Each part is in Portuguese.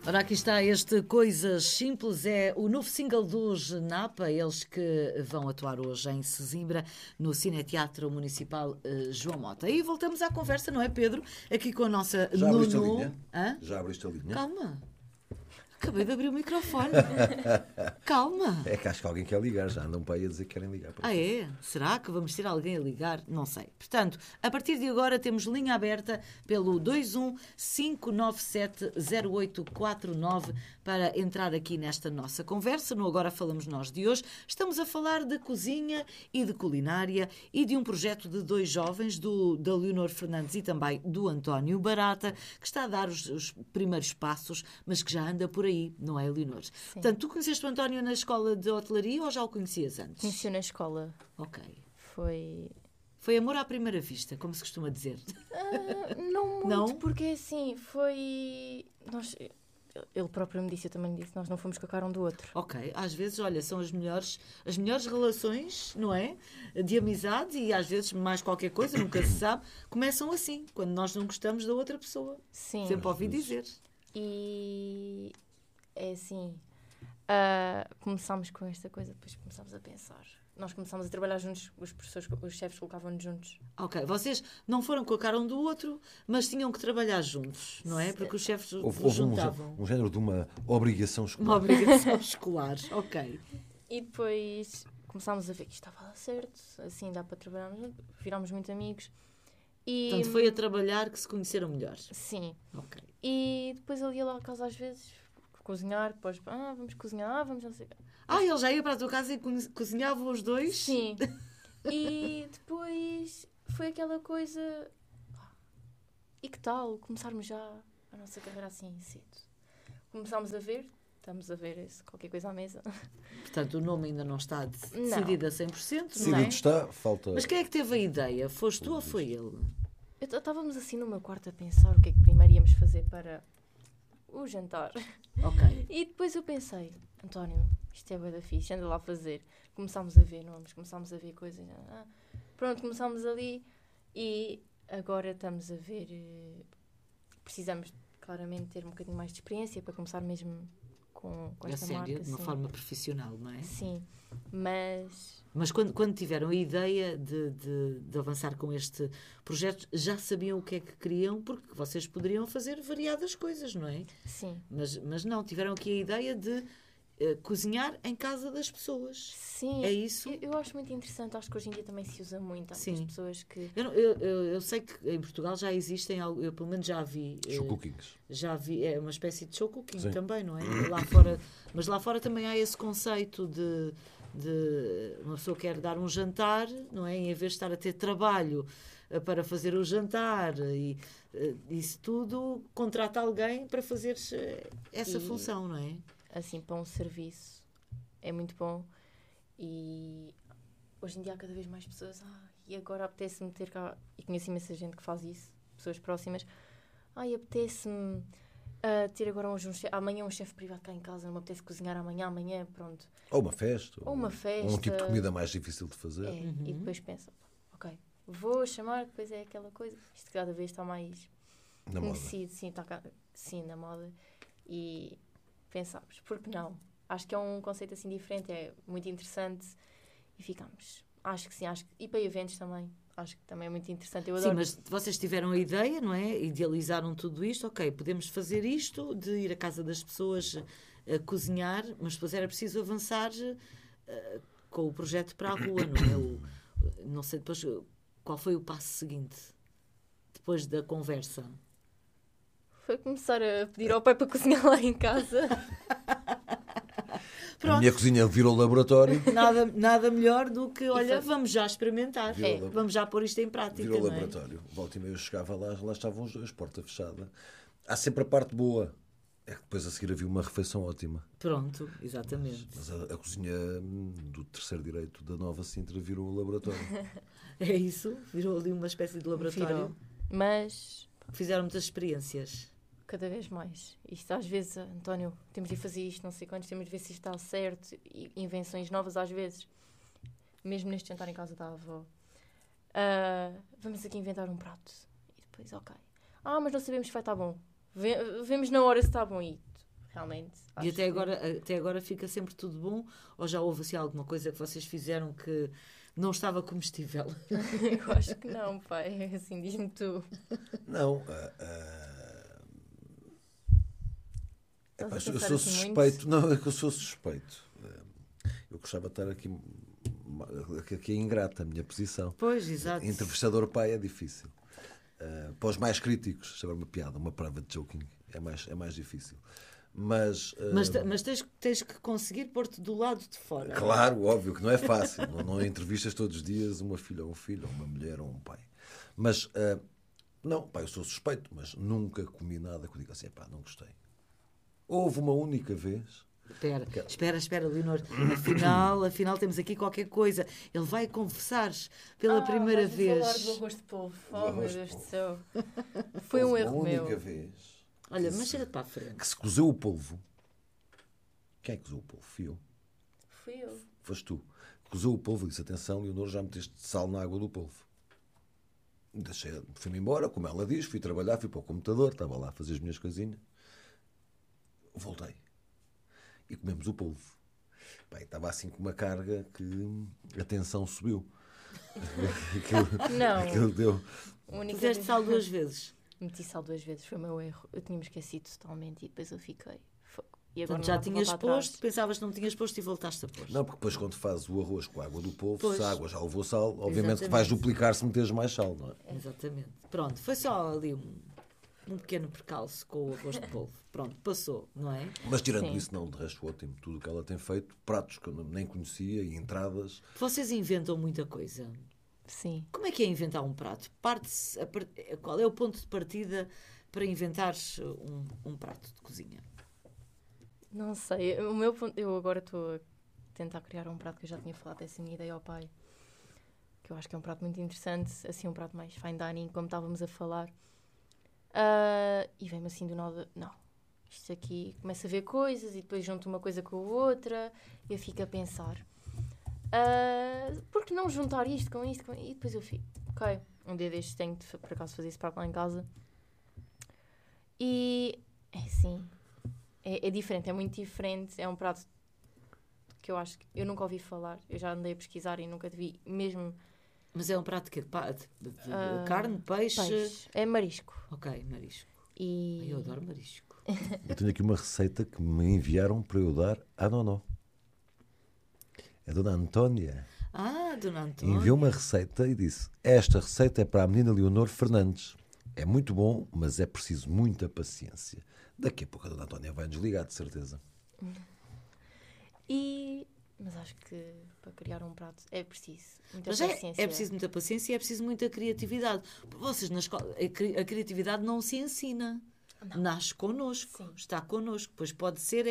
Ora, aqui está este Coisas Simples, é o novo single dos Napa, eles que vão atuar hoje em Sesimbra, no Cineteatro Municipal João Mota. E voltamos à conversa, não é, Pedro? Aqui com a nossa Já abriste a Nuno. linha? Hã? Já abriste a linha? Calma. Acabei de abrir o microfone. Calma. É que acho que alguém quer ligar, já andam para aí a dizer que querem ligar. Ah, é? Será que vamos ter alguém a ligar? Não sei. Portanto, a partir de agora temos linha aberta pelo 215970849 para entrar aqui nesta nossa conversa. No Agora Falamos Nós de hoje, estamos a falar de cozinha e de culinária e de um projeto de dois jovens, da Leonor Fernandes e também do António Barata, que está a dar os primeiros passos, mas que já anda por aí, não é, Leonor? Sim. Portanto, tu conheceste o António na escola de hotelaria ou já o conhecias antes? Conheci na escola. Ok. Foi amor à primeira vista, como se costuma dizer. não muito, Não? porque assim, ele próprio me disse, eu também lhe disse, nós não fomos com a cara um do outro. Ok, às vezes, olha, são as melhores relações, não é? De amizade e às vezes mais qualquer coisa, nunca se sabe, começam assim, quando nós não gostamos da outra pessoa. Sim. Sempre ouvi dizer. E é assim, começámos com esta coisa, depois começámos a pensar. Nós começámos a trabalhar juntos, os professores, os chefes colocavam-nos juntos. Ok, vocês não foram com a cara um do outro, mas tinham que trabalhar juntos, não é? Porque os chefes Houve juntavam. um género de uma obrigação escolar. Uma obrigação escolar, ok. E depois começámos a ver que isto estava a dar certo, assim dá para trabalhar juntos, virámos muito amigos. E, Portanto, foi a trabalhar que se conheceram melhor. Sim. Ok. E depois ele ia lá a casa às vezes, cozinhar, depois, vamos cozinhar, vamos não sei o quê. Ele já ia para a tua casa e cozinhavam os dois? Sim. E depois foi aquela coisa... E que tal começarmos já a nossa carreira assim cedo? Começámos a ver, estamos a ver qualquer coisa à mesa. Portanto, o nome ainda não está decidido a 100%, não é? Decidido está, falta... Mas quem é que teve a ideia? Foste tu ou foi ele? Estávamos assim no meu quarto a pensar o que é que primeiro íamos fazer para o jantar. Ok. E depois eu pensei, António, isto é bué da fixe, anda lá a fazer. Começámos a ver nomes, começámos a ver coisas. Pronto, começámos ali e agora estamos a ver... precisamos claramente ter um bocadinho mais de experiência para começar mesmo com esta marca. De uma forma profissional, não é? Sim, mas quando tiveram a ideia de avançar com este projeto, já sabiam o que é que queriam, porque vocês poderiam fazer variadas coisas, não é? sim. Mas não, tiveram aqui a ideia de cozinhar em casa das pessoas. Sim. É isso? Eu acho muito interessante, acho que hoje em dia também se usa muito. Há muitas pessoas que... Eu sei que em Portugal já existem, eu pelo menos já vi... Show cookings. Já vi, é uma espécie de show cooking. Sim. Também, não é? Mas lá fora também há esse conceito de uma pessoa quer dar um jantar, não é? Em vez de estar a ter trabalho para fazer o jantar e isso tudo, contrata alguém para fazer essa função, não é? Assim, para um serviço é muito bom e hoje em dia há cada vez mais pessoas e agora apetece-me ter cá, e conheço imensa gente que faz isso, pessoas próximas, apetece-me ter agora amanhã um chefe privado cá em casa, não me apetece cozinhar amanhã, pronto. Ou uma festa. Ou uma festa. Ou um tipo de comida mais difícil de fazer. E depois pensa, ok, vou chamar, depois é aquela coisa, isto cada vez está mais na conhecido, moda. Sim, está na moda e pensámos, por que não? Acho que é um conceito assim diferente, é muito interessante e ficámos. Acho que sim, e para eventos também. Acho que também é muito interessante. Eu adoro. Sim, mas vocês tiveram a ideia, não é? Idealizaram tudo isto. Ok, podemos fazer isto, de ir à casa das pessoas a cozinhar, mas depois era preciso avançar com o projeto para a rua, não é? Não sei depois qual foi o passo seguinte, depois da conversa. Foi começar a pedir ao pai para cozinhar lá em casa. A minha cozinha virou laboratório. Nada melhor do que, olha, vamos já experimentar. Vamos já pôr isto em prática. Virou laboratório. Volta e meia eu chegava lá estavam os dois, porta fechada. Há sempre a parte boa. É que depois a seguir havia uma refeição ótima. Pronto, exatamente. Mas a cozinha do terceiro direito da Nova Sintra virou laboratório. É isso? Virou ali uma espécie de laboratório. Virou. Mas... fizeram muitas experiências. Cada vez mais. Isto às vezes, António, temos de fazer isto, não sei quantos, temos de ver se isto está certo. E invenções novas às vezes. Mesmo neste jantar em casa da avó. Vamos aqui inventar um prato. E depois, ok. Mas não sabemos se vai estar bom. Vemos na hora se está bom. E realmente. E até agora fica sempre tudo bom? Ou já houve assim alguma coisa que vocês fizeram que não estava comestível? Eu acho que não, pai. Assim, diz-me tu. Não, Estás a eu pensar sou assim suspeito. muito? Não, é que eu sou suspeito. Eu gostava de estar aqui é ingrata a minha posição. Pois, exato. Entrevistador pai é difícil. Para os mais críticos, isto é uma piada, uma private joking, é mais difícil. Mas tens que conseguir pôr-te do lado de fora. claro, óbvio que não é fácil. Não entrevistas todos os dias uma filha ou um filho, ou uma mulher ou um pai. Mas, não, pá, eu sou suspeito, mas nunca comi nada que eu diga assim, pá, não gostei. Houve uma única vez. Espera, Leonor. Afinal temos aqui qualquer coisa. Ele vai confessar pela primeira vez. Falar do arroz de polvo. Oh, meu Deus do céu. Foi Houve um erro uma meu. única vez Olha, mas cheira-te para a frente. que se cozeu o polvo. Quem é que cozeu o polvo? Fui eu. Fui eu. Foste tu. Cozeu o polvo e disse, atenção, Leonor, já meteste sal na água do polvo. Fui-me embora, como ela diz, fui trabalhar, fui para o computador, estava lá a fazer as minhas coisinhas. Voltei. E comemos o polvo. Bem, estava assim com uma carga que a tensão subiu. Não. Aquilo deu. Puseste sal 2 vezes. Meti sal 2 vezes, foi o meu erro. Eu tinha-me esquecido totalmente e depois eu fiquei. E agora Portanto, já não tinhas volto atrás. posto, pensavas que não tinhas posto e voltaste a pôr. Não, porque depois quando fazes o arroz com a água do polvo, Pois. se a água já levou sal, obviamente Exatamente. que vais duplicar se meteres mais sal, não é? Exatamente. Pronto, foi só ali um pequeno percalço com o arroz de polvo. Pronto, passou, não é? Mas tirando Sim. isso, não, de resto ótimo. Tudo o que ela tem feito, pratos que eu nem conhecia e entradas. Vocês inventam muita coisa. Sim. Como é que é inventar um prato? Qual é o ponto de partida para inventares um prato de cozinha? Não sei. O meu ponto, eu agora estou a tentar criar um prato que eu já tinha falado dessa minha ideia ao pai. Que eu acho que é um prato muito interessante. Assim, um prato mais fine dining, como estávamos a falar. E vem-me assim do nada. Não. Isto aqui começa a ver coisas e depois junto uma coisa com a outra. E eu fico a pensar. Por que não juntar isto com isto? E depois eu fico. Ok. Um dia destes tenho de, por acaso, fazer esse prato lá em casa. E é assim. É diferente, é muito diferente. É um prato que eu acho que eu nunca ouvi falar. Eu já andei a pesquisar e nunca te vi mesmo. Mas é um prato de carne, peixe? É marisco. Ok, marisco. E... Eu adoro marisco. Eu tenho aqui uma receita que me enviaram para eu dar à Nonó. A dona Antónia Dona Antônia. enviou uma receita e disse: esta receita é para a menina Leonor Fernandes. É muito bom, mas é preciso muita paciência. Daqui a pouco a dona Antónia vai desligar, de certeza. Mas acho que para criar um prato é preciso muita Mas paciência. é preciso muita paciência e é preciso muita criatividade. Vocês na escola, a criatividade não se ensina. Não. Nasce connosco, Sim. está connosco. Pois pode ser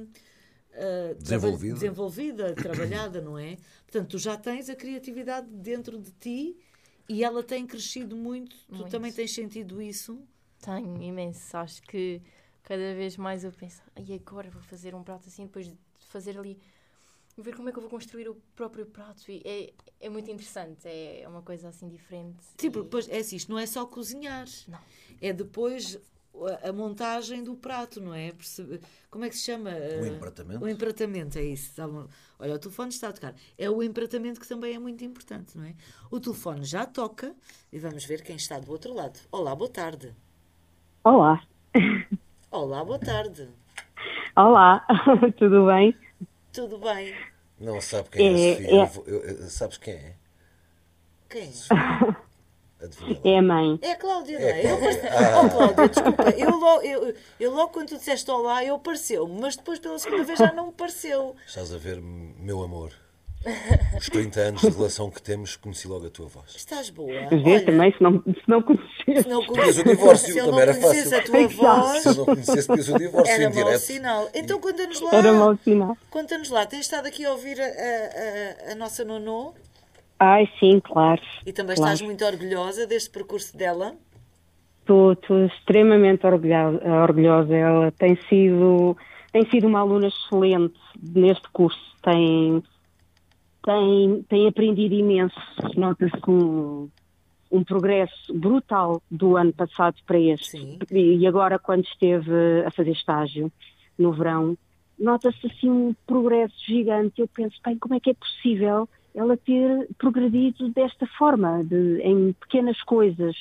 desenvolvida, trabalhada, não é? Portanto, tu já tens a criatividade dentro de ti e ela tem crescido muito. Tu também tens sentido isso? Tenho imenso. Acho que cada vez mais eu penso, e agora vou fazer um prato assim, depois de fazer ali, ver como é que eu vou construir o próprio prato. E é muito interessante, é uma coisa assim diferente. Sim, porque depois é assim, isto não é só cozinhar. Não. É depois a montagem do prato, não é? Como é que se chama? O empratamento. O empratamento, é isso. Olha, o telefone está a tocar. É o empratamento que também é muito importante, não é? O telefone já toca e vamos ver quem está do outro lado. Olá, boa tarde. Olá. Olá, boa tarde. Olá, tudo bem? Tudo bem? Não sabe quem é, Sofia. Sabes quem é? Quem? Adivinha lá. É a mãe. É a Cláudia, não É é? a Cláudia. Oh, Cláudia, desculpa. Eu logo quando tu disseste olá, eu pareceu-me, mas depois pela segunda vez já não me pareceu. Estás a ver, meu amor? Os 30 anos de relação que temos, conheci logo a tua voz. Estás boa? Vê também, se não conheces. Se não Pedias o divórcio, se eu também não era conhecesse fácil. a tua voz, Se eu não conhecesse, pedias o divórcio era em mau direto. sinal. Então conta-nos lá. Era mau sinal. Conta-nos lá. Tens estado aqui a ouvir a nossa Nonô Ai, sim, claro. e também Claro. estás muito orgulhosa deste percurso dela. Estou extremamente orgulhosa. Ela tem sido uma aluna excelente neste curso. Tem aprendido imenso. Nota-se um progresso brutal do ano passado para este. Sim. E agora, quando esteve a fazer estágio no verão, nota-se assim um progresso gigante. Eu penso, bem, como é que é possível ela ter progredido desta forma, em pequenas coisas?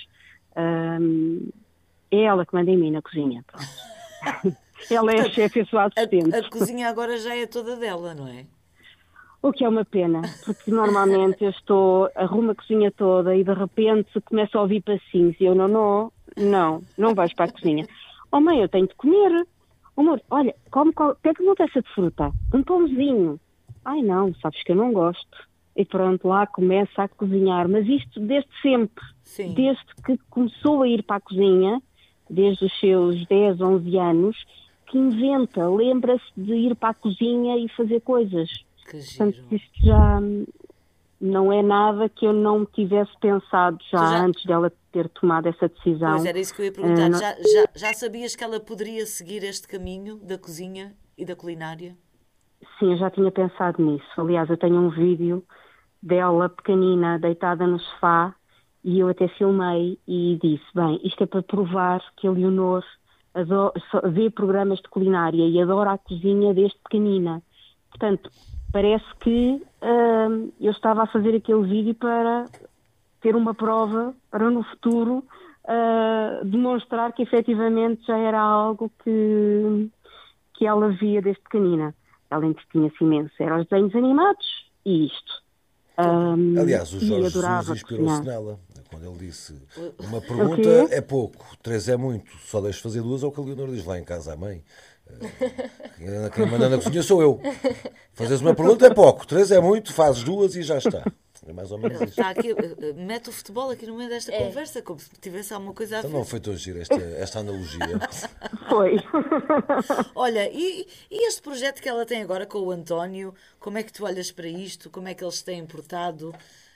É ela que manda em mim na cozinha. Ela é a chefe e a sua assistente. A cozinha agora já é toda dela, não é? O que é uma pena, porque normalmente eu arrumo a cozinha toda e de repente começo a ouvir passinhos e eu não vais para a cozinha. Oh mãe, eu tenho de comer. Oh, amor, olha, pega uma peça de fruta, um pãozinho. Ai não, sabes que eu não gosto. E pronto, lá começa a cozinhar. Mas isto desde sempre. Sim. Desde que começou a ir para a cozinha, desde os seus 10, 11 anos, que inventa, lembra-se de ir para a cozinha e fazer coisas. Que giro. Portanto, isto já não é nada que eu não tivesse pensado já antes dela ter tomado essa decisão. Pois era isso que eu ia perguntar. Já sabias que ela poderia seguir este caminho da cozinha e da culinária? Sim, eu já tinha pensado nisso. Aliás, eu tenho um vídeo dela pequenina, deitada no sofá, e eu até filmei e disse, bem, isto é para provar que a Leonor vê programas de culinária e adora a cozinha desde pequenina. Portanto, parece que eu estava a fazer aquele vídeo para ter uma prova para no futuro demonstrar que efetivamente já era algo que ela via desde pequenina. Ela entretinha-se imenso. Eram os desenhos animados e isto. Aliás, o Jorge Jesus inspirou-se nela. Quando ele disse, uma pergunta é pouco, 3 é muito, só deixo fazer 2, é o que a Leonor diz lá em casa à mãe. Quem manda na cozinha sou eu. Fazes uma pergunta é pouco, 3 é muito, fazes 2 e já está. É mais ou menos isso. Está aqui, mete o futebol aqui no meio desta conversa, como se tivesse alguma coisa a ver. Então não foi tão giro esta analogia. Foi. Olha, e este projeto que ela tem agora com o António, como é que tu olhas para isto? Como é que eles têm portado?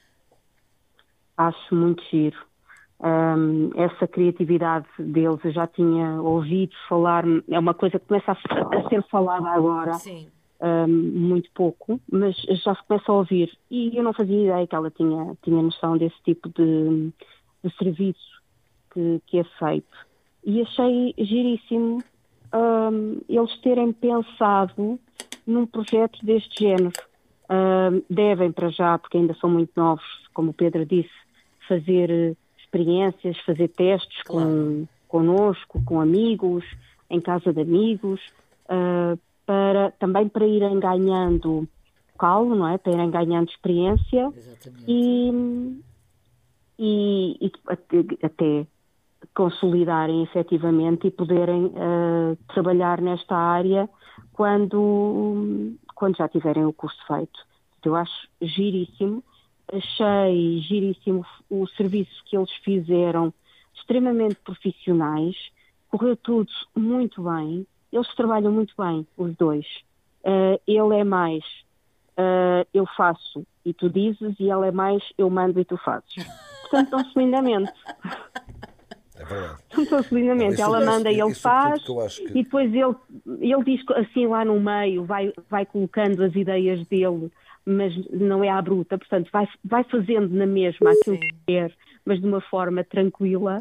Acho muito giro. Essa criatividade deles, eu já tinha ouvido falar, é uma coisa que começa a ser falada agora. Sim. Muito pouco, mas já se começa a ouvir. E eu não fazia ideia que ela tinha noção desse tipo de serviço que é feito. E achei giríssimo eles terem pensado num projeto deste género. Devem, para já, porque ainda são muito novos, como o Pedro disse, fazer experiências, fazer testes connosco, com amigos, em casa de amigos, também para irem ganhando calo, não é? Para irem ganhando experiência. Exatamente. E até consolidarem efetivamente e poderem trabalhar nesta área quando já tiverem o curso feito. Eu acho giríssimo. Achei giríssimo o serviço que eles fizeram, extremamente profissionais, correu tudo muito bem, eles trabalham muito bem, os dois. Ele é mais eu faço e tu dizes, e ele é mais eu mando e tu fazes. Portanto, estão-se lindamente. É verdade. Estão-se lindamente. Ela manda e ele faz, e depois ele diz assim lá no meio, vai colocando as ideias dele, mas não é à bruta, portanto vai fazendo na mesma aquilo que quer, mas de uma forma tranquila,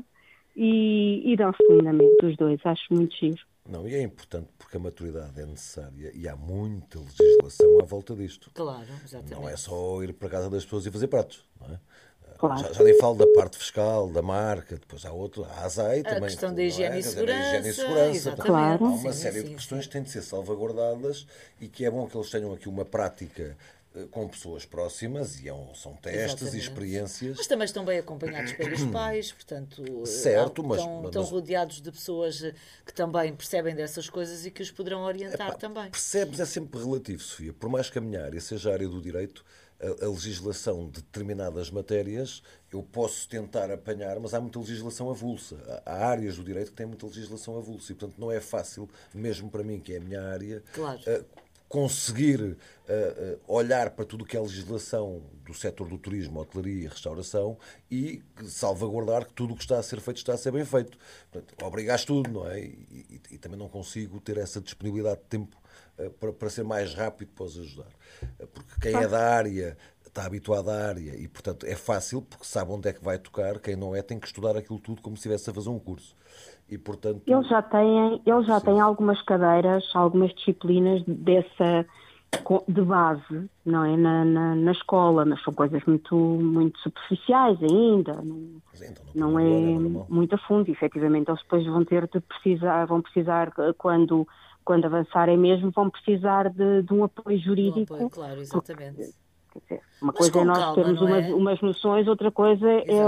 e dão-se lindamente os dois. Acho muito giro. Não, e é importante porque a maturidade é necessária e há muita legislação à volta disto. Claro, exatamente. Não é só ir para a casa das pessoas e fazer pratos, não é? Claro. Já nem falo da parte fiscal, da marca, depois há a ASAI também. A questão da higiene e segurança. segurança. Claro. Há uma série de questões que têm de ser salvaguardadas e que é bom que eles tenham aqui uma prática com pessoas próximas e são testes e experiências. Mas também estão bem acompanhados pelos pais, portanto, certo, estão rodeados de pessoas que também percebem dessas coisas e que os poderão orientar também. Percebes, é sempre relativo, Sofia. Por mais que a minha área seja a área do direito, a legislação de determinadas matérias eu posso tentar apanhar, mas há muita legislação avulsa. Há áreas do direito que têm muita legislação avulsa e, portanto, não é fácil, mesmo para mim, que é a minha área, conseguir olhar para tudo o que é legislação do setor do turismo, hotelaria e restauração e salvaguardar que tudo o que está a ser feito está a ser bem feito. Portanto, obrigas tudo, não é? E também não consigo ter essa disponibilidade de tempo para ser mais rápido para os ajudar. Porque quem é da área está habituado à área e, portanto, é fácil porque sabe onde é que vai tocar. Quem não é tem que estudar aquilo tudo como se estivesse a fazer um curso. E, portanto, Eles já têm algumas cadeiras, algumas disciplinas de base, não é? Na escola, mas são coisas muito, muito superficiais ainda. então, Não é muito a fundo. Efetivamente, eles depois vão precisar quando avançarem mesmo, vão precisar de um apoio jurídico. Um apoio, claro, exatamente. Quer dizer, uma Mas coisa é com nós calma, termos não é? umas noções, outra coisa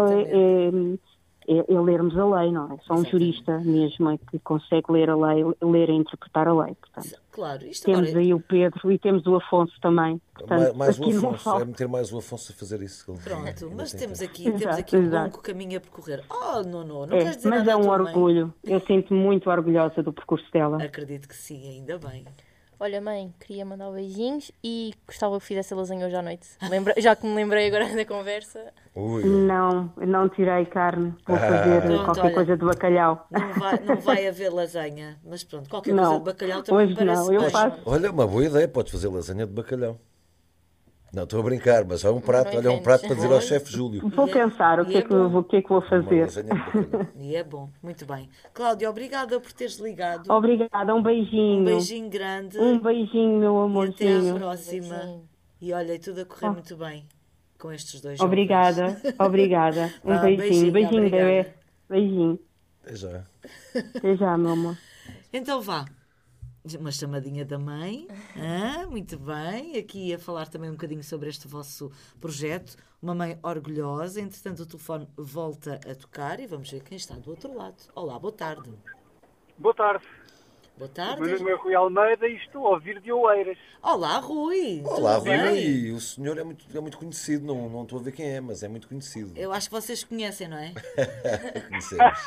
é lermos a lei, não é? Só um Exatamente. jurista mesmo é que consegue ler a lei, ler e interpretar a lei. Portanto, Claro, isto temos agora... aí o Pedro e temos o Afonso também. Portanto, mais o aqui não Afonso, falta. meter mais o Afonso a fazer isso. Pronto, mas temos aqui Exato, um exato. longo caminho a percorrer. Não queres dizer Mas nada é à um tua mãe? orgulho. Eu sinto-me muito orgulhosa do percurso dela. Acredito que sim, ainda bem. Olha, mãe, queria mandar beijinhos e gostava que fizesse a lasanha hoje à noite. Já que me lembrei agora da conversa. Ui, Não tirei carne. Vou fazer Pronto, qualquer olha. coisa de bacalhau. Não vai haver lasanha, mas pronto, qualquer Não, coisa de bacalhau também hoje me parece não, eu bem. faço. olha, uma boa ideia, podes fazer lasanha de bacalhau. Não, estou a brincar, mas é um prato, Não olha, um entendes. prato para dizer ao Olha. chefe Júlio. Vou pensar o E que é é que, bom. o que é que vou Uma fazer. lasanha de bacalhau. E é bom, muito bem. Cláudia, obrigada por teres ligado. Obrigada, um beijinho. Um beijinho grande. Um beijinho, meu E até à amorzinho. próxima. Beijinho. E olha, e tudo a correr Oh. muito bem com estes dois Obrigada, jovens. obrigada. Um Vá, beijinho, beijinho, obrigada. bebê. Beijinho. Até já. Até já, meu amor. Então vá. Uma chamadinha da mãe. Muito bem. Aqui a falar também um bocadinho sobre este vosso projeto. Uma mãe orgulhosa. Entretanto, o telefone volta a tocar e vamos ver quem está do outro lado. Olá, boa tarde. Boa tarde. Boa O tarde. meu nome é Rui Almeida e estou a ouvir de Oeiras. Olá, Rui. Olá, Tudo bem? Rui. O senhor é muito conhecido. Não estou a ver quem é, mas é muito conhecido. Eu acho que vocês conhecem, não é? Conhecemos.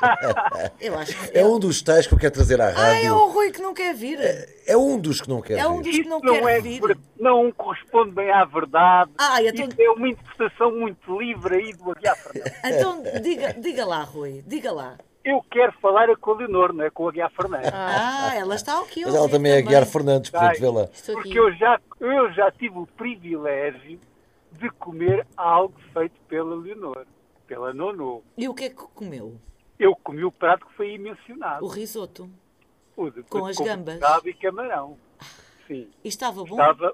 Eu acho que É um dos tais que eu quero trazer à é rádio. o Rui que não quer vir. É um dos que não quer É um vir. dos que não Isso quer vir. não corresponde bem à verdade. Então, Isso é uma interpretação muito livre aí do Aguiar Fernandes. então diga lá, Rui. Diga lá. Eu quero falar com a Leonor, não é com o Aguiar Fernandes. Ela está aqui. Mas ela também é Guiar Fernandes, portanto, Ai. vê lá. Estou aqui. Porque eu já tive o privilégio de comer algo feito pela Leonor, pela Nono. E o que é que comeu? Eu comi o prato que foi aí mencionado. O risoto. O de- com as gambas. pescado e camarão. Sim. E estava bom? Estava...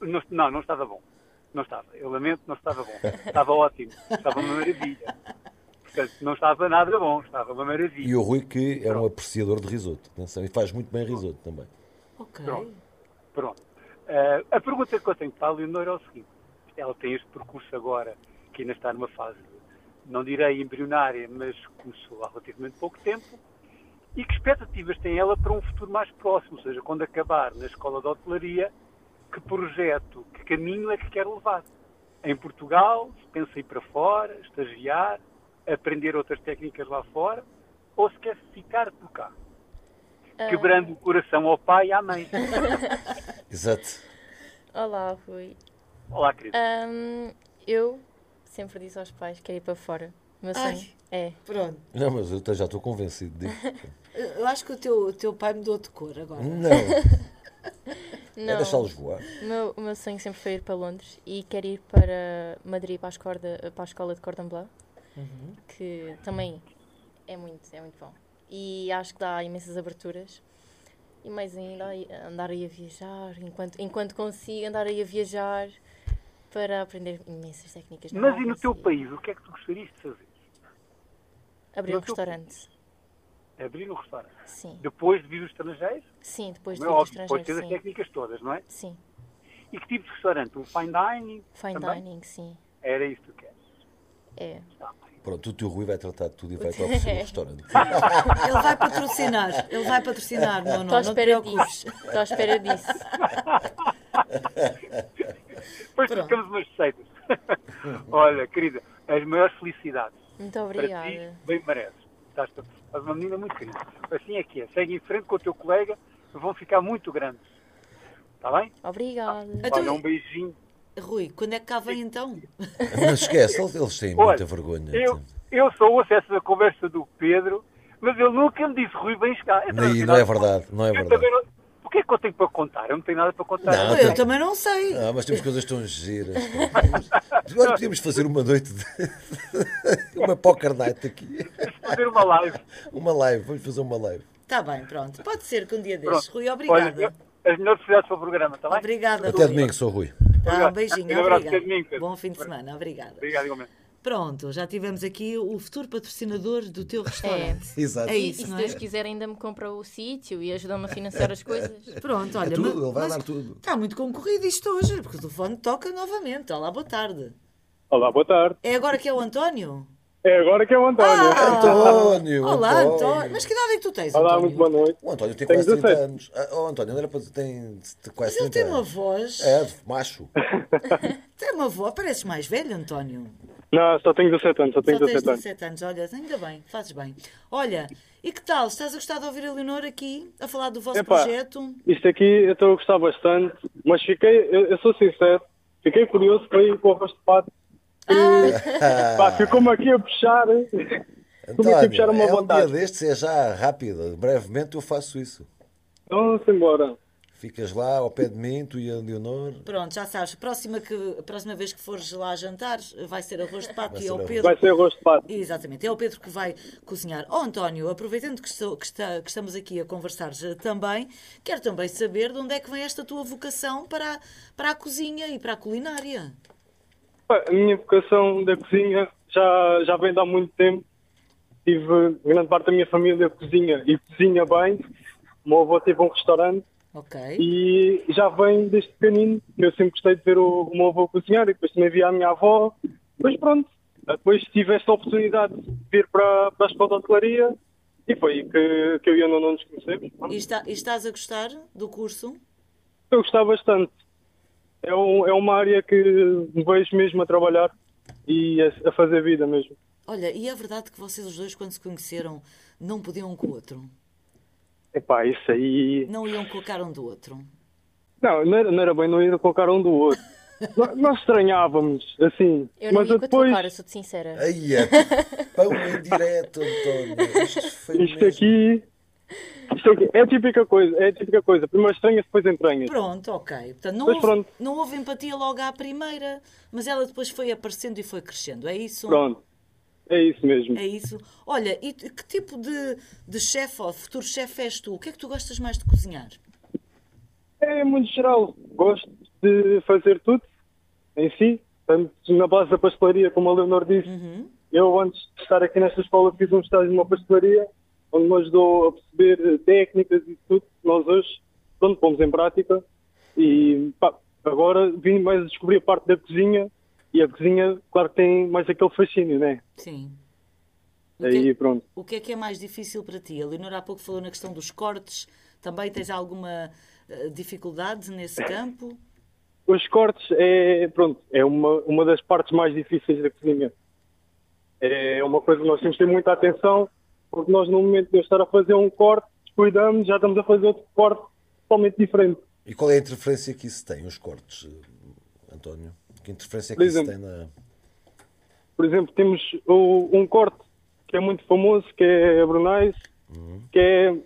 Não estava bom. Não estava. Eu lamento, não estava bom. Estava ótimo. Estava uma maravilha. Portanto, não estava nada bom. Estava uma maravilha. E o Rui, que é um apreciador de risoto. Atenção, e faz muito bem risoto também. Ok. Pronto. A pergunta que eu tenho para a Leonor é o seguinte. Ela tem este percurso agora, que ainda está numa fase, não direi embrionária, mas começou há relativamente pouco tempo. E que expectativas tem ela para um futuro mais próximo? Ou seja, quando acabar na escola de hotelaria, que projeto, que caminho é que quer levar? Em Portugal, se pensa ir para fora, estagiar, aprender outras técnicas lá fora, ou se quer ficar por cá? Quebrando o coração ao pai e à mãe. Exato. Olá, Rui. Olá, querido. Eu sempre disse aos pais que quero ir para fora. O meu Ai. sonho é. Pronto. Não, mas eu já estou convencido disso. Eu acho que o teu pai mudou de cor agora. Não. É Não. deixá-los voar. O meu sonho sempre foi ir para Londres e quero ir para Madrid para a escola de Cordon Bleu, que também é muito bom. E acho que dá imensas aberturas. E mais ainda, andar aí a viajar, enquanto consigo andar aí a viajar para aprender imensas técnicas. Mas e no novas teu país, o que é que tu gostarias de fazer? Abrir um no teu restaurante. Abrir um restaurante. Sim. Depois de vir os estrangeiros? Sim, depois de Como é ir do óbvio, depois de ter as estrangeiro, sim. técnicas todas, não é? Sim. E que tipo de restaurante? Um fine dining? Fine também? dining, sim. Era isso que tu queres. É. Pronto, o teu Rui vai tratar de tudo e vai para oferecer um restaurante. Ele vai patrocinar. Não, Estou à não te espera preocupes. disso. Estou à espera disso. Depois Pronto. trocamos umas receitas. Olha, querida, as maiores felicidades. Muito Para obrigada. ti, bem mereces. Estás uma menina muito querida. Assim é que é. Segue em frente com o teu colega, vão ficar muito grandes. Está bem? Obrigada. Então, Olha, um beijinho. Rui, quando é que cá vem então? Mas esquece, eles têm Olha, muita vergonha. eu só ouço essa conversa do Pedro, mas ele nunca me disse, Rui, vem cá. Não é verdade, não é Eu verdade. também não... O que é que eu tenho para contar? Eu não tenho nada para contar. Não, Eu também não sei. Ah, mas temos coisas tão giras. Agora podíamos fazer uma noite uma poker night aqui. Fazer uma live. Uma live, vamos fazer uma live. Está bem, pronto. Pode ser que um dia Pronto. destes. Rui, obrigada. Olha, as melhores felicidades para o programa, está bem? Obrigada, Até Rui. domingo, sou Rui. Tá, um beijinho, Um abraço, obrigada. até domingo, Pedro. Bom fim de semana, obrigada. Obrigado, igualmente. Pronto, já tivemos aqui o futuro patrocinador do teu restaurante. Exato. É E isso, se não Deus é? quiser, ainda me compra o sítio e ajuda-me a financiar as coisas. Pronto, olha, É tudo, ele vai dar tudo. Está muito concorrido isto hoje, porque o telefone toca novamente. Olá, boa tarde. Olá, boa tarde. É agora que é o António? É agora que é o António. António! Olá, António. Mas que idade é que tu tens, Olá, António? muito boa noite. O António tem Tenho quase 30 17. anos. António, não era para tem quase Mas ele 30 tem uma anos. voz... É, macho. Tem uma voz... Pareces mais velho, António. Não, só tenho 17 anos, só tenho Só tens 17 anos. 17 anos. Olha, ainda bem, fazes bem. Olha, e que tal? Estás a gostar de ouvir a Leonor aqui, a falar do vosso Epá. projeto? Isto aqui eu estou a gostar bastante, mas eu sou sincero, fiquei curioso para ir com o arroz de pato. Pá, ficou-me aqui a puxar. Ficou-me aqui a puxar António, uma é um dia vontade. destes, é já rápido. Brevemente eu faço isso. Vamos embora. Ficas lá ao pé de mim, tu e a Leonor. Pronto, já sabes, a próxima vez que fores lá jantar, vai ser arroz de pato Vai e é ser o arroz. Pedro... Vai ser arroz de pato. Exatamente, é o Pedro que vai cozinhar. Oh, António, aproveitando que estamos aqui a conversar também, quero também saber de onde é que vem esta tua vocação para a cozinha e para a culinária. Pá, a minha vocação da cozinha já vem de há muito tempo. Tive grande parte da minha família cozinha e cozinha bem. O meu avô teve um restaurante. Ok. E já vem desde pequenino, que eu sempre gostei de ver o meu avô cozinhar e depois também via a minha avó. Depois pronto, depois tive esta oportunidade de vir para a escola de hotelaria e foi aí que eu e a Ana não nos conhecemos. E estás a gostar do curso? Eu gostava bastante. É uma área que me vejo mesmo a trabalhar e a fazer vida mesmo. Olha, e é verdade que vocês os dois, quando se conheceram, não podiam um com o outro? Epá, isso aí... Não iam com a cara um do outro? Não era bem não ir colocar um do outro. Nós estranhávamos, assim. Eu não mas ia com a tua depois... cara, sou-te sincera. Aí é pão em direto, António. Isto aqui é a típica coisa. Primeiro estranha, depois entranha. Pronto, ok. Portanto, Pois pronto. não houve empatia logo à primeira, mas ela depois foi aparecendo e foi crescendo, é isso? Pronto. É isso mesmo. É isso. Olha, e que tipo de chefe ou futuro chefe és tu? O que é que tu gostas mais de cozinhar? É muito geral. Gosto de fazer tudo em si. Tanto na base da pastelaria, como a Leonor disse. Eu, antes de estar aqui nesta escola, fiz um estágio numa pastelaria, onde me ajudou a perceber técnicas e tudo que nós hoje, pronto, pomos em prática. E pá, agora vim mais a descobrir a parte da cozinha. E a cozinha, claro que tem mais aquele fascínio, né? Sim. Aí pronto. O que é mais difícil para ti? A Leonor há pouco falou na questão dos cortes. Também tens alguma dificuldade nesse campo? Os cortes é uma das partes mais difíceis da cozinha. É uma coisa que nós temos que ter muita atenção, porque nós no momento de eu estar a fazer um corte, descuidamos, já estamos a fazer outro corte totalmente diferente. E qual é a interferência que isso tem, os cortes, António? Que interferência é que isso tem na... Por exemplo, temos um corte que é muito famoso, que é a Brunais, que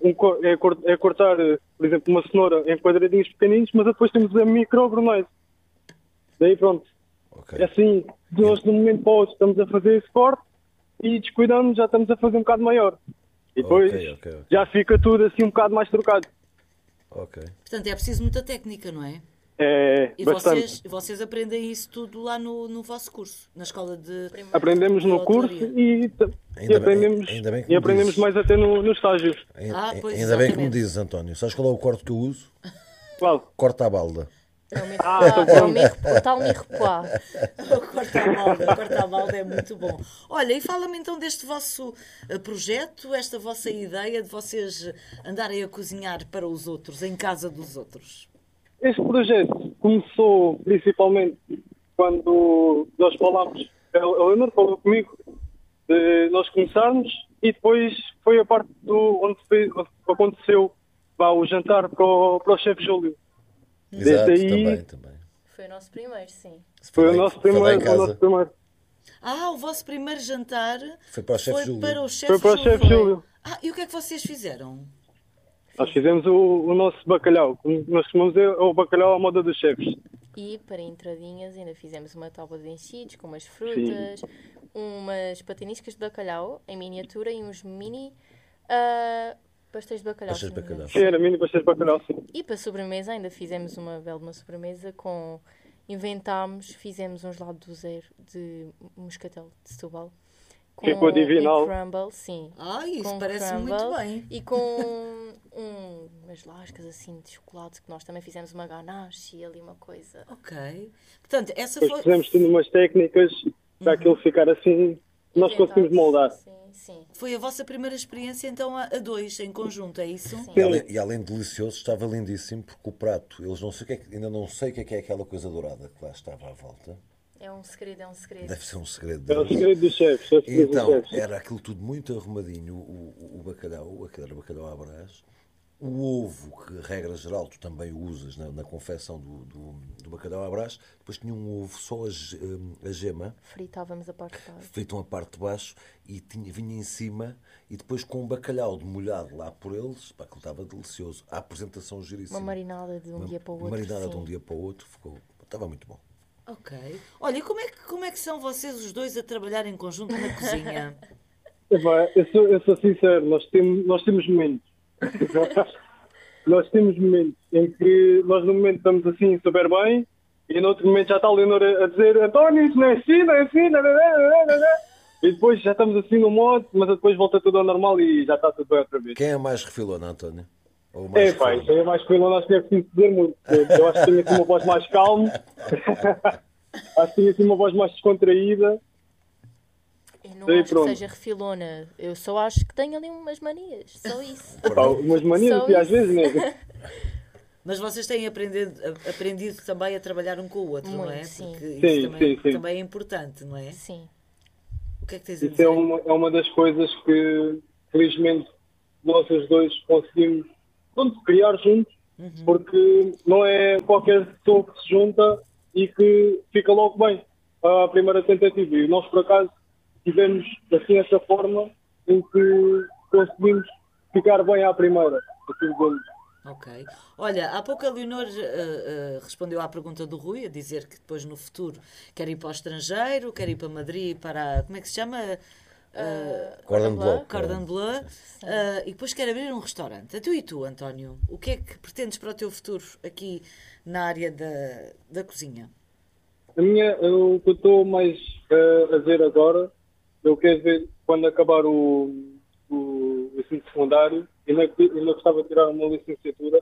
é cortar, por exemplo, uma cenoura em quadradinhos pequeninos, mas depois temos a micro Brunais. Daí pronto. Okay. É assim, nós de um momento para o outro estamos a fazer esse corte e descuidamos, já estamos a fazer um bocado maior. E depois Ok. já fica tudo assim um bocado mais trocado. Ok. Portanto, é preciso muita técnica, não é? É E bastante. vocês aprendem isso tudo lá no vosso curso, na escola de... Aprendemos no curso e aprendemos, e aprendemos mais até no estágio. Pois, Ainda bem que me exatamente. dizes, António. Sabes qual é o corte que eu uso? Claro. Corta à balda. É o tal mirrepoix. O corta-balda é muito bom. Olha, e fala-me então deste vosso projeto, esta vossa ideia de vocês andarem a cozinhar para os outros, em casa dos outros. Este projeto começou principalmente quando nós falámos, a Leonor falou comigo, de nós começarmos e depois foi a parte onde aconteceu o jantar para o chefe Júlio. Exato, Desde aí, também. Foi o nosso primeiro, sim. Foi o nosso Foi lá em primeiro. casa. O vosso primeiro jantar Foi para o chefe foi Júlio. para o chefe Foi para o chefe Júlio. E o que é que vocês fizeram? Nós fizemos o nosso bacalhau. Como nós chamamos é o bacalhau à moda dos chefes. E para entradinhas ainda fizemos uma tábua de enchidos com umas frutas, umas pataniscas de bacalhau em miniatura e uns mini pastéis de bacalhau. Pastéis de bacalhau. Sim, era mini pastéis de bacalhau, sim. E para sobremesa ainda fizemos uma bela sobremesa com... fizemos um gelado do zero de moscatel de Setúbal. Ficou divinal. E crumble, sim. Isso Com parece crumble muito bem. E com umas lascas assim de chocolate, que nós também fizemos uma ganache e ali uma coisa. Ok. Portanto, essa Depois foi... fizemos tudo umas técnicas para aquilo ficar assim, nós conseguimos moldar. Sim. Foi a vossa primeira experiência, então, a dois, em conjunto, é isso? Sim. E além de delicioso, estava lindíssimo, porque o prato, eles não sei o que é, ainda não sei o que é aquela coisa dourada que lá estava à volta. É um segredo. Deve ser um segredo É o deles. segredo dos chefes. é o segredo dos Então, chefes. era aquilo tudo muito arrumadinho, o bacalhau, aquele era bacalhau à Brás, o ovo, que regra geral tu também o usas na confecção do bacalhau à Brás, depois tinha um ovo, só a gema, Fritávamos a parte de baixo. fritam a parte de baixo e vinha em cima, e depois com um bacalhau demolhado lá por eles, pá, aquilo estava delicioso. A apresentação giríssima. Uma marinada de um dia para o outro. Marinada de sim. um dia para o outro, estava muito bom. Ok. Olha, e como é que são vocês os dois a trabalhar em conjunto na cozinha? Epá, eu sou sincero, nós temos momentos. Nós temos momentos em que nós no momento estamos assim super bem e no outro momento já está a Leonor a dizer António, isso não é assim, não é assim, e depois já estamos assim no modo, mas depois volta tudo ao normal e já está tudo bem outra vez. Quem é mais refilona, António? Ou mais Pá, refilona? isso é mais coisa, acho que é preciso dizer muito. Eu acho que tenho assim uma voz mais calma, acho que tenho assim uma voz mais descontraída. Eu não Daí acho pronto. que seja refilona. Eu só acho que tenho ali umas manias. Só isso. Pá, umas manias Só assim às isso. vezes, né? Mas vocês têm aprendido também a trabalhar um com o outro, não é? Muito, sim. Porque Sim, isso também, sim. também é importante, não é? Sim. O que é que tens a Isso dizer? é uma das coisas que, felizmente, nós os dois conseguimos criar juntos, porque não é qualquer pessoa que se junta e que fica logo bem à primeira tentativa. E nós, por acaso, tivemos assim essa forma em que conseguimos ficar bem à primeira. Assim, digamos. Ok. Olha, há pouco a Leonor respondeu à pergunta do Rui, a dizer que depois no futuro quer ir para o estrangeiro, quer ir para Madrid, para... Como é que se chama? Cordon Bleu. Cordon Bleu. E depois quer abrir um restaurante. E tu, António? O que é que pretendes para o teu futuro aqui na área da cozinha? O que eu estou mais a ver agora, eu quero ver quando acabar o ensino secundário, ainda gostava de tirar uma licenciatura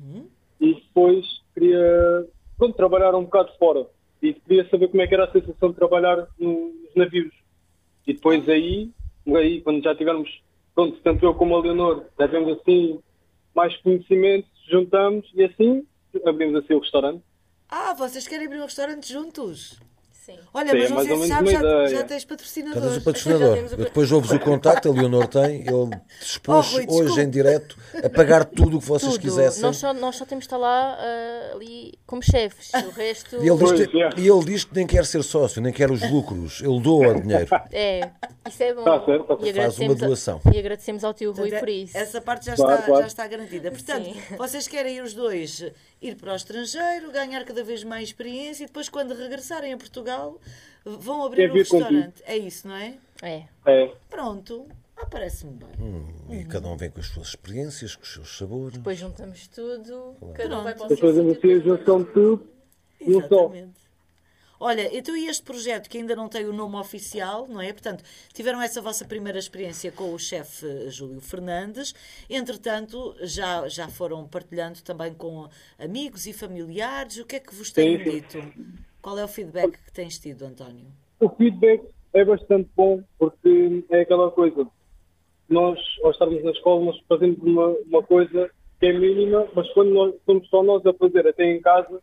e depois queria trabalhar um bocado fora e queria saber como é que era a sensação de trabalhar nos navios. E depois aí quando já tivermos, tanto eu como a Leonor, já temos assim mais conhecimento, juntamos e assim abrimos assim o restaurante. Vocês querem abrir um restaurante juntos? Sim. Olha, Sim, mas é mais ou vocês menos sabem, uma ideia. já tens Já patrocinadores. tens o patrocinador. Já temos o Depois ouves o contacto, a Leonor tem, ele dispôs Rui, desculpa. hoje em direto a pagar tudo o que vocês Tudo. quisessem. Nós só temos de estar lá ali como chefes. O resto E ele diz que nem quer ser sócio, nem quer os lucros. Ele doa o dinheiro. é. Isso é bom. Tá certo, tá E certo. Faz uma agradecemos doação. E agradecemos ao tio Rui Portanto, por isso. Essa parte já, Claro, está, claro. já está garantida. Portanto, Sim. vocês querem ir os dois ir para o estrangeiro, ganhar cada vez mais experiência e depois, quando regressarem a Portugal, vão abrir Quer um vir contigo. restaurante. É isso, não é? É. É. Pronto. Parece-me bem. E cada um vem com as suas experiências, com os seus sabores. Depois juntamos tudo. Cada um vai para o Depois seu fazemos sítio, assim a depois junção de tudo num só. Exatamente. Olha, então e este projeto que ainda não tem o nome oficial, não é? Portanto, tiveram essa vossa primeira experiência com o chefe Júlio Fernandes. Entretanto, já foram partilhando também com amigos e familiares. O que é que vos têm Sim, sim. dito? Qual é o feedback que tens tido, António? O feedback é bastante bom porque é aquela coisa. Nós, ao estarmos na escola, nós fazemos uma coisa que é mínima, mas quando nós somos só nós a fazer, até em casa,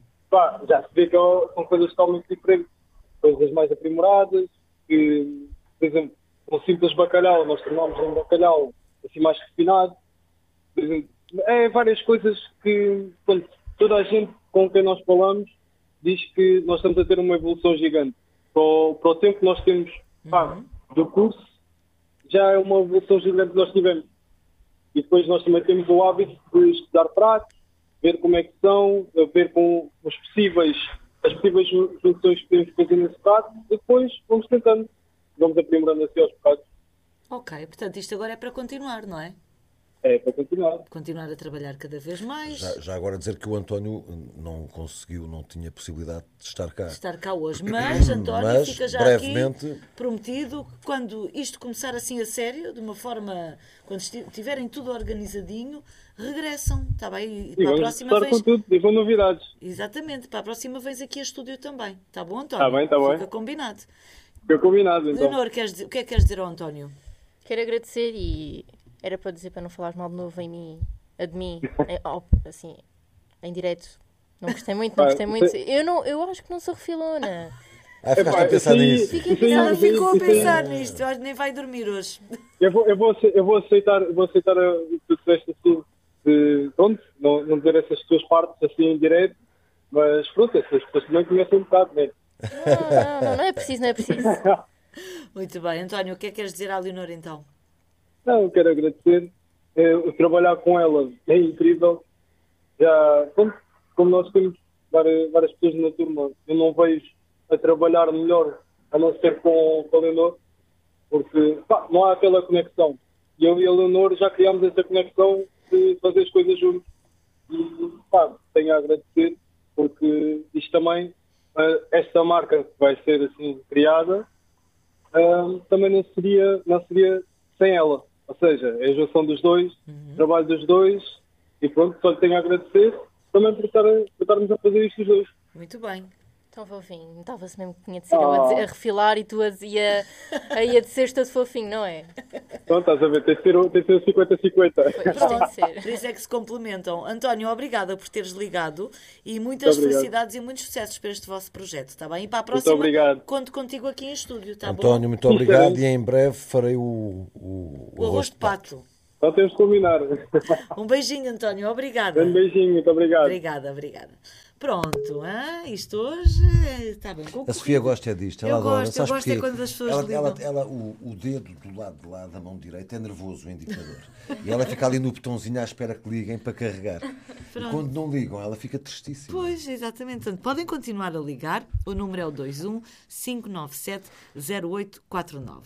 já se vê que são coisas totalmente diferentes. Coisas mais aprimoradas, que, por exemplo, um simples bacalhau, nós tornamos um bacalhau assim mais refinado. Por exemplo, várias coisas que toda a gente com quem nós falamos diz que nós estamos a ter uma evolução gigante. Para o tempo que nós temos do curso, já é uma evolução gigante que nós tivemos. e depois nós também temos o hábito de estudar pratos, ver como é que são, ver com as possíveis junções que podemos fazer nesse prato, e depois vamos tentando, vamos aprimorando assim aos bocados. Ok, portanto, isto agora é para continuar, não é? É, para continuar. Continuar a trabalhar cada vez mais. Já agora dizer que o António não conseguiu, não tinha possibilidade de estar cá. Estar cá hoje. Mas, António, Mas, fica já brevemente, aqui prometido que quando isto começar assim a sério, de uma forma, quando tiverem tudo organizadinho, regressam, está bem? E para a próxima vez... com tudo, e com novidades. Exatamente, para a próxima vez aqui a estúdio também. Está bom, António? Está bem. Fica combinado. Fica combinado, então. Leonor, o que é que queres dizer ao António? Quero agradecer e era para dizer para não falares mal de novo em mim, de mim, assim, em direto. Não gostei muito. Eu acho que não sou refilona. Ficaste a pensar nisso. Ela ficou a pensar nisto, eu acho que nem vai dormir hoje. Eu vou aceitar o que tu disseste assim, de pronto, não dizer essas tuas partes assim em direto, mas pronto, essas pessoas também conhecem um bocado, né? Não é preciso. Muito bem, António, o que é que queres dizer à Leonor então? Não, quero agradecer. Trabalhar com ela é incrível. Já, como nós temos várias pessoas na turma, eu não vejo a trabalhar melhor a não ser com a Leonor, porque não há aquela conexão. E eu e a Leonor já criámos essa conexão de fazer as coisas juntos. E tenho a agradecer, porque isto também, esta marca que vai ser assim criada, também não seria sem ela. Ou seja, é a junção dos dois, trabalho dos dois, e pronto, só lhe tenho a agradecer também por estarmos a fazer isto os dois. Muito bem. Tão fofinho, notava-se mesmo que tinha de ser eu a refilar e tu a dizer todo fofinho, não é? Pronto, estás a ver, tem de ser 50-50. Tem de ser. Por isso é que se complementam. António, obrigada por teres ligado e muitas felicidades e muitos sucessos para este vosso projeto, está bem? E para a próxima, conto contigo aqui em estúdio, está bom? António, muito obrigado e em breve farei o arroz de pato. Só temos de combinar. Um beijinho, António, obrigada. Um beijinho, muito obrigado. Obrigada. Pronto, isto hoje está bem. A Sofia gosta disto. Ela adora. Eu gosto é quando as pessoas ligam. O dedo do lado de lá da mão direita é nervoso, o indicador. E ela fica ali no botãozinho à espera que liguem para carregar. E quando não ligam, ela fica tristíssima. Pois, exatamente. Portanto, podem continuar a ligar. O número é o 21 597 0849.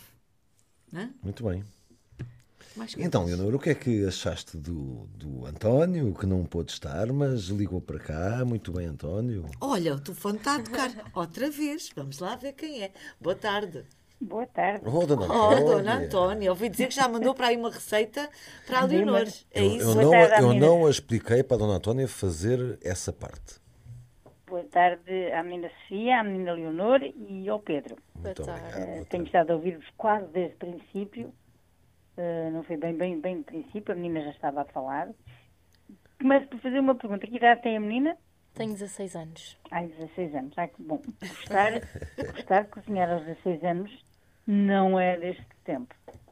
Muito bem. Então, Leonor, o que é que achaste do António, que não pôde estar, mas ligou para cá? Muito bem, António. Olha, o telefone está a tocar outra vez. Vamos lá ver quem é. Boa tarde. Boa tarde. Dona Antónia. Ouvi dizer que já mandou para aí uma receita para a Leonor. É isso? Eu não a expliquei para a Dona Antónia fazer essa parte. Boa tarde à menina Sofia, à menina Leonor e ao Pedro. Muito obrigado. Tenho estado a ouvir-vos quase desde o princípio. Não foi bem no princípio, a menina já estava a falar. Começo por fazer uma pergunta. Que idade tem a menina? Tenho 16 anos. 16 anos. Que bom. Gostar de cozinhar aos 16 anos não é deste tempo.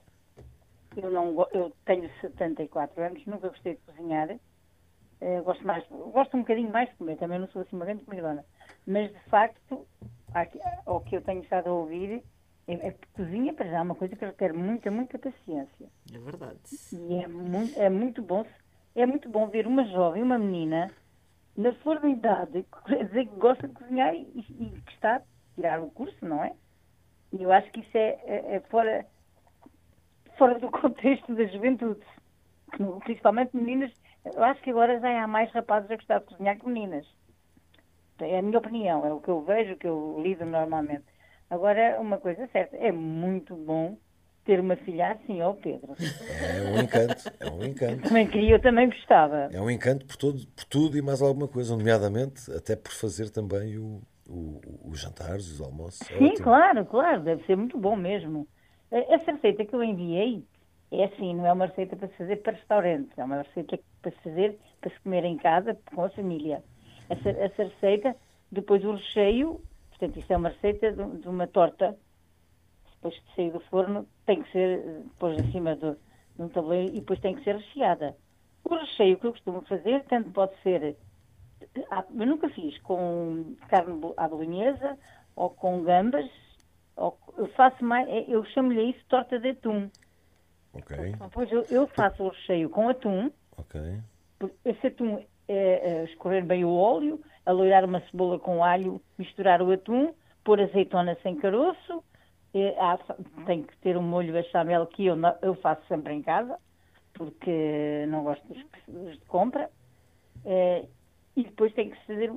Eu tenho 74 anos, nunca gostei de cozinhar. Gosto um bocadinho mais de comer, também não sou assim uma grande comidona. Mas, de facto, o que eu tenho estado a ouvir é que cozinha, para já, é uma coisa que requer muita paciência. É verdade. E é muito bom ver uma jovem, uma menina, na flor da idade, dizer que gosta de cozinhar e que está a tirar o curso, não é? E eu acho que isso é fora do contexto da juventude. Principalmente meninas. Eu acho que agora já há mais rapazes a gostar de cozinhar que meninas. É a minha opinião, é o que eu vejo, o que eu lido normalmente. Agora, uma coisa certa, é muito bom ter uma filha assim, ó Pedro. É um encanto. Também queria, eu também gostava. É um encanto por tudo e mais alguma coisa, nomeadamente até por fazer também os jantares, os almoços. Sim, claro, deve ser muito bom mesmo. Essa receita que eu enviei é assim, não é uma receita para se fazer para restaurante, é uma receita para se fazer, para se comer em casa, com a família. Essa receita, depois o recheio, portanto, isto é uma receita de uma torta, depois de sair do forno, tem que ser depois acima de um tabuleiro e depois tem que ser recheada. O recheio que eu costumo fazer, tanto pode ser, eu nunca fiz com carne à bolonhesa ou com gambas, eu faço mais, eu chamo-lhe isso torta de atum. Ok, Pois eu faço o recheio com atum, ok. esse atum escorrer bem o óleo, aloirar uma cebola com alho, misturar o atum, pôr azeitona sem caroço, tem que ter um molho bechamel que eu faço sempre em casa, porque não gosto dos de compra, e depois tem que se fazer,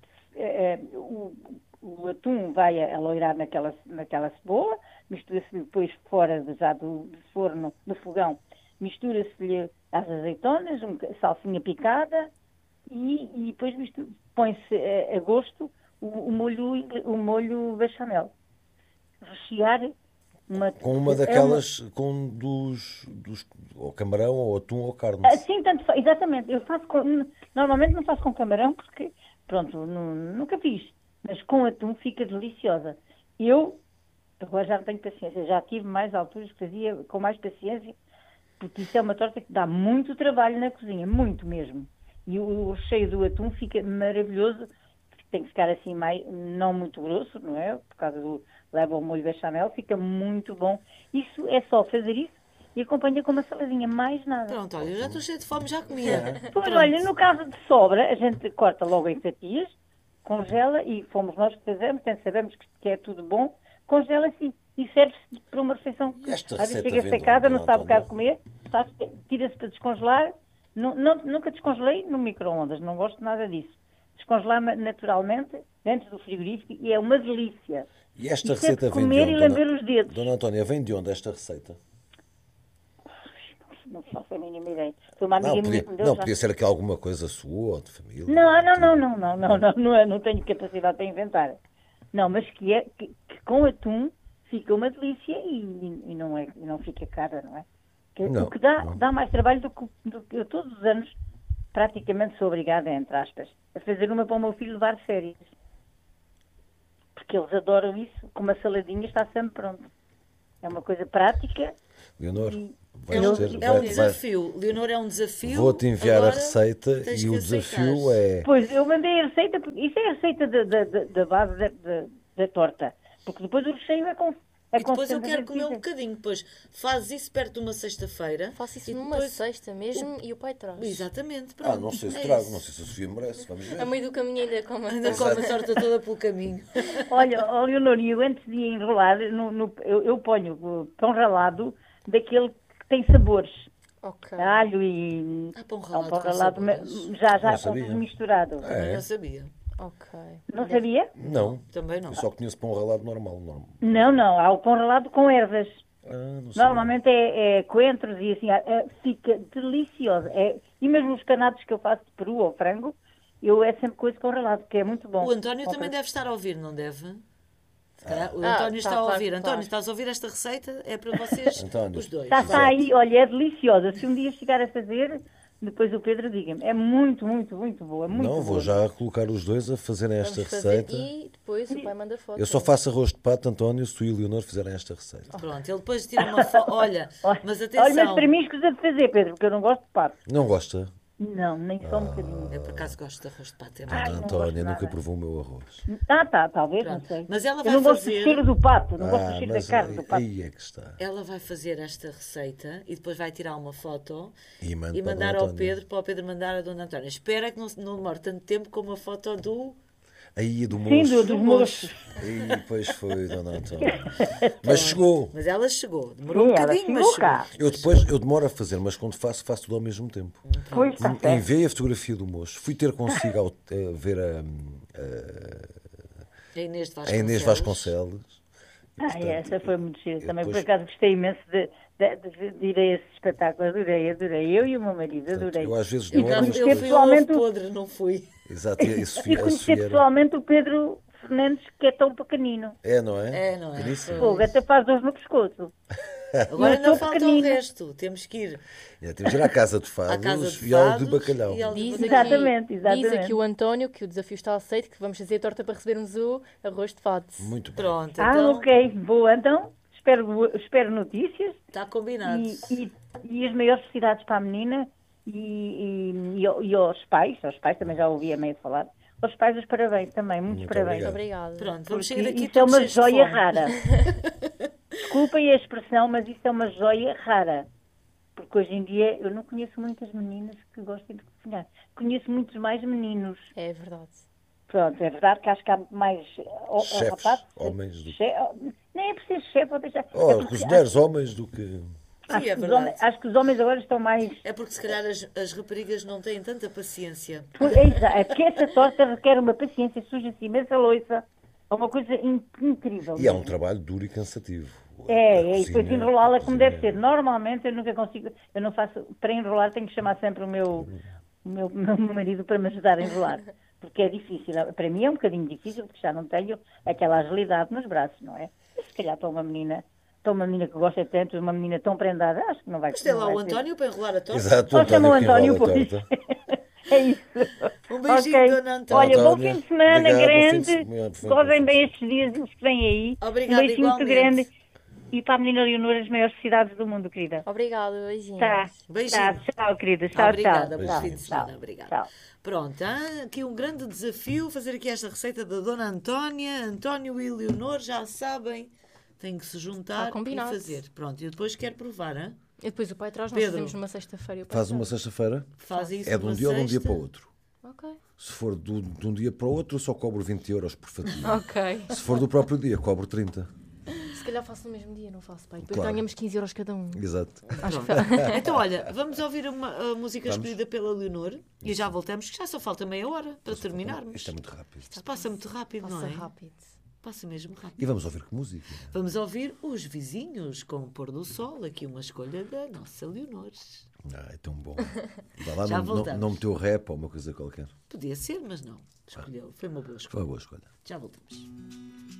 o atum vai aloirar naquela cebola, mistura-se depois fora já do forno, do fogão, mistura-se-lhe as azeitonas, salsinha picada e depois põe-se a gosto o molho bechamel. Rechear Com uma daquelas, ou camarão, ou atum, ou carne. Sim, exatamente. Normalmente não faço com camarão porque, pronto, nunca fiz. Mas com atum fica deliciosa. Eu, agora já não tenho paciência, já tive mais alturas que fazia com mais paciência, porque isso é uma torta que dá muito trabalho na cozinha, muito mesmo. E o recheio do atum fica maravilhoso, tem que ficar assim não muito grosso, não é? Por causa leva o molho bechamel, fica muito bom. Isso é só fazer isso e acompanha com uma saladinha, mais nada. Pronto, olha, eu já estou cheia de fome, já comia. Pois, olha, no caso de sobra, a gente corta logo em fatias, congela e fomos nós que fazemos, portanto sabemos que é tudo bom, congela assim e serve-se para uma refeição. Esta Às vezes receita chega-se a casa, não sabe o que há de comer, tira-se para descongelar. Nunca descongelei no micro-ondas, não gosto nada disso. Descongelar naturalmente dentro do frigorífico e é uma delícia. E esta E receita sempre vem de comer onde? e lamber os dedos. Dona Antónia, vem de onde esta receita? Não faço a mínima ideia. Foi uma amiga minha que me deu. Não, podia ser aqui alguma coisa sua ou de família. Não tenho capacidade para inventar. Não, mas que com atum fica uma delícia e não fica cara, não é? O que dá mais trabalho do que eu todos os anos praticamente sou obrigada, entre aspas, a fazer uma para o meu filho levar férias. Porque eles adoram isso, com uma saladinha está sempre pronto. É uma coisa prática. Leonor, é um desafio. Leonor, é um desafio. Vou-te enviar agora a receita e o desafio é... Pois, eu mandei a receita, porque isso é a receita da base da torta. Porque depois o recheio é com... E depois eu quero comer um bocadinho. Depois fazes isso perto de uma sexta-feira. Faço isso numa sexta mesmo e o pai traz. Exatamente. Pronto, não sei se trago, não sei se a Sofia merece. Vamos ver. A meio do caminho ainda come a torta toda pelo caminho. Olha, Leonor, eu antes de enrolar, eu ponho pão ralado daquele que tem sabores. Ok. Alho e... pão ralado já com tudo misturado. Não sabia. Ok. Não sabia? Não. Também não. Eu só conheço pão ralado normal. Não. Há o pão ralado com ervas. Não sei. Normalmente é coentros e assim. Fica deliciosa. E mesmo os canados que eu faço de peru ou frango, é sempre coisa com ralado, que é muito bom. O António também deve estar a ouvir, não deve? O António está a ouvir. Claro. António, estás a ouvir esta receita? É para vocês António. os dois. Está aí, olha, é deliciosa. Se um dia chegar a fazer... Depois o Pedro diga-me. É muito, muito, muito boa. Muito não, vou boa. já colocar os dois a fazerem esta receita. E depois o pai manda foto. Eu só faço arroz de pato, António, se tu e o Leonor fizerem esta receita. Pronto, ele depois tira uma foto. Olha, mas atenção. Olha, mas para mim escusa de fazer, Pedro, porque eu não gosto de pato. Não gosta? Não, nem só um bocadinho. Eu por acaso gosto de arroz de pato. Dona Antónia nunca provou o meu arroz. Talvez, Pronto. não sei. Mas ela eu vai não gosto fazer... do cheiro do pato, não gosto do cheiro da carne do pato. Aí é que está. Ela vai fazer esta receita e depois vai tirar uma foto E mandar ao Pedro, para o Pedro mandar a Dona Antónia. Espera que não demore tanto tempo como a foto do... Aí do moço. Sim, dos moços. Aí, pois foi, Dona Antónia. Mas chegou. Mas ela chegou. Demorou um bocadinho, mas chegou. Cá. Eu demoro a fazer, mas quando faço tudo ao mesmo tempo. Pois, está certo. Enviei a fotografia do moço. Fui ter consigo ver A Inês de Vasconcelos. a Inês Vasconcelos. E, Essa foi muito gira também. depois- Por acaso gostei imenso de ir a esse espetáculo. Adorei. Eu e o meu marido, adorei. Eu às vezes Eu demoro, mas conheci fui ao pessoalmente podre, não fui. Exato, e a E Sofia, conhecer pessoalmente o Pedro Fernandes, que é tão pequenino. É, não é? É, não é? Pequeníssimo. Fogo, até faz dores no pescoço. Agora Eu ainda sou falta pequenina. o resto. Temos que ir Temos de ir à Casa de à Fados casa de e ao de fados bacalhau. e ao de Diz bacalhau. aqui, Exatamente. Diz aqui o António que o desafio está aceito, que vamos fazer a torta para recebermos o arroz de fato. Muito bem. Pronto, então Ok, boa. Então, espero notícias está combinado. e as maiores felicidades para a menina e aos pais também já ouvi a meio falar. Aos pais os parabéns também, muitos Muito parabéns. Obrigada. Pronto, vamos Porque sair daqui isso é todos uma cheios de joia fome. rara. Desculpem a expressão, mas isso é uma joia rara. Porque hoje em dia eu não conheço muitas meninas que gostem de cozinhar. Conheço muitos mais meninos. É verdade. Pronto, é verdade que acho que há mais Chefes, rapazes. homens do... Nem é preciso chefe, ou deixar. cozinheiros homens do que... Sim, é verdade. Acho que os homens agora estão mais. É porque se calhar as raparigas não têm tanta paciência. É porque essa torta requer uma paciência, suja-se imensa louça. É uma coisa incrível. E é um trabalho duro e cansativo. E depois enrolá-la como deve ser. Normalmente eu nunca consigo, eu não faço, para enrolar tenho que chamar sempre o meu marido para me ajudar a enrolar. Porque é difícil. Para mim é um bocadinho difícil, porque já não tenho aquela agilidade nos braços, não é? Mas se calhar para uma menina que gosta tanto, uma menina tão prendada, acho que não vai... Mas tem lá o António para enrolar a torta. Exato, Ou chama o António, que enrola a pois. torta. É isso. Um beijinho, Ok. Dona Antónia. Olha, bom fim de semana, Obrigado, bom fim de grande. semana, foi Gozem bom. bem estes dias que vêm aí. Obrigada, Um beijinho muito igualmente. grande. E para a menina Leonor, as maiores cidades do mundo, querida. Obrigada, beijinhos. Tá. Beijinho. Tchau, querida. Tchau, Obrigada, tchau. bom fim de Beijinhos. semana. Obrigada. Tchau. Pronto, aqui um grande desafio, fazer aqui esta receita da Dona Antónia. António e Leonor já sabem, têm que se juntar Está e combinado. fazer. Pronto, eu depois quero provar, hein? E depois o pai traz, nós Pedro. fazemos numa sexta-feira. e o pai Faz uma traz. sexta-feira, Fazem isso é de um numa dia ou de um dia sexta. para o outro. Ok. Se for de um dia para o outro, eu só cobro 20 euros por fatia. Ok. Se for do próprio dia, cobro 30. Se calhar faço no mesmo dia, não faço, pai. Depois Claro. ganhamos 15 euros cada um. Exato. Acho que Então, olha, vamos ouvir a música Vamos. escolhida pela Leonor e já voltamos, que já só falta meia hora para terminarmos. Isto é muito rápido. Isto passa muito rápido, não passa é? rápido. Passa mesmo rápido. E vamos ouvir que música? Vamos ouvir Os Vizinhos com o Pôr do Sol, aqui uma escolha da nossa Leonor. É tão bom. Vá lá, Já não voltamos. meteu rap ou uma coisa qualquer. Podia ser, mas não. Escolheu. Foi uma boa escolha. Foi uma boa escolha. Já voltamos.